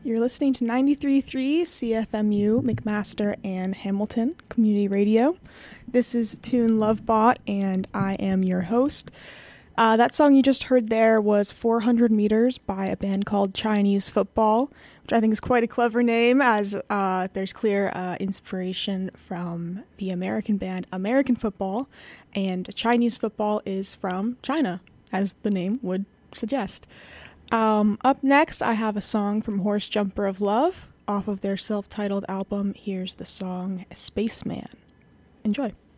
You're listening to 93.3 CFMU, McMaster, and Hamilton Community Radio. This is Tune Lovebot, and I am your host. That song you just heard there was 400 Meters by a band called Chinese Football, which I think is quite a clever name, as there's clear inspiration from the American band American Football, and Chinese football is from China, as the name would suggest. Up next, I have a song from Horse Jumper of Love off of their self-titled album. Here's the song Spaceman. Enjoy.